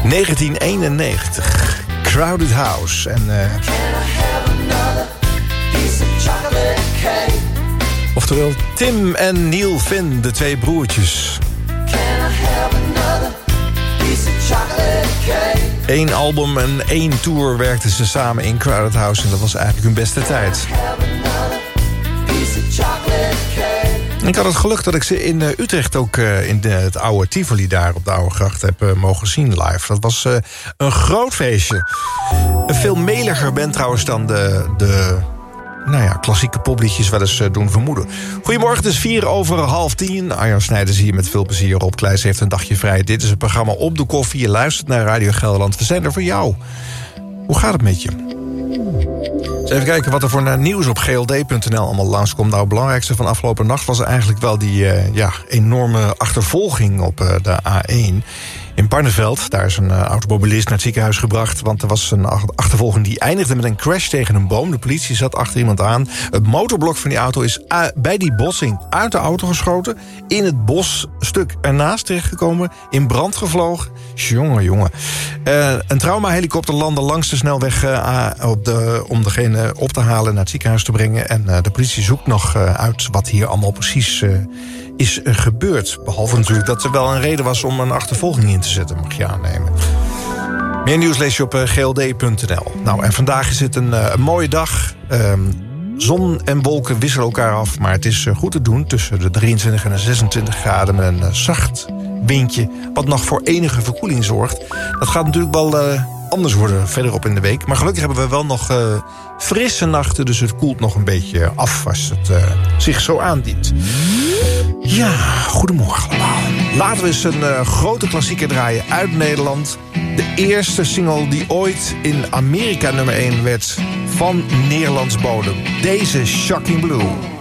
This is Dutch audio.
1991. Crowded House. En, oftewel Tim en Neil Finn, de twee broertjes. Eén album en 1 tour werkten ze samen in Crowded House. En dat was eigenlijk hun beste tijd. Ik had het geluk dat ik ze in Utrecht ook in het oude Tivoli daar op de Oude Gracht heb mogen zien live. Dat was een groot feestje. Een veel meliger band trouwens dan de klassieke popliedjes wel eens doen vermoeden. Goedemorgen, het is 9:04. Arjan Snijders hier met veel plezier. Rob Kleijs heeft een dagje vrij. Dit is het programma Op de Koffie. Je luistert naar Radio Gelderland. We zijn er voor jou. Hoe gaat het met je? Even kijken wat er voor nieuws op gld.nl allemaal langskomt. Nou, het belangrijkste van afgelopen nacht was eigenlijk wel die enorme achtervolging op de A1. In Barneveld, daar is een automobilist naar het ziekenhuis gebracht. Want er was een achtervolging die eindigde met een crash tegen een boom. De politie zat achter iemand aan. Het motorblok van die auto is bij die botsing uit de auto geschoten. In het bosstuk ernaast terechtgekomen. In brand gevlogen. Jongen. Een traumahelikopter landde langs de snelweg om degene op te halen naar het ziekenhuis te brengen. En de politie zoekt nog uit wat hier allemaal precies is gebeurd. Behalve natuurlijk dat er wel een reden was om een achtervolging in te zetten, mag je aannemen. Meer nieuws lees je op gld.nl. Nou, en vandaag is het een mooie dag. Zon en wolken wisselen elkaar af, maar het is goed te doen tussen de 23 en de 26 graden met een zacht windje, wat nog voor enige verkoeling zorgt. Dat gaat natuurlijk wel anders worden verderop in de week. Maar gelukkig hebben we wel nog frisse nachten, dus het koelt nog een beetje af als het zich zo aandient. Ja, goedemorgen allemaal. Laten we eens een grote klassieker draaien uit Nederland. De eerste single die ooit in Amerika nummer 1 werd van Nederlands bodem. Deze Shocking Blue.